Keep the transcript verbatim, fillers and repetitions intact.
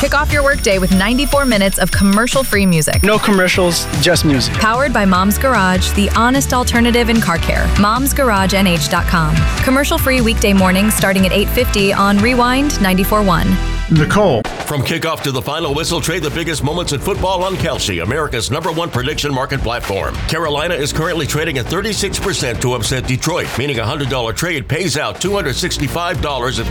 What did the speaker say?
Kick off your workday with ninety-four minutes of commercial-free music. No commercials, just music. Powered by Mom's Garage, the honest alternative in car care. moms garage n h dot com. Commercial-free weekday mornings starting at eight fifty on Rewind ninety-four point one. Nicole. From kickoff to the final whistle, trade the biggest moments in football on Kelsey, America's number one prediction market platform. Carolina is currently trading at thirty-six percent to upset Detroit, meaning a one hundred dollars trade pays out two hundred sixty-five dollars at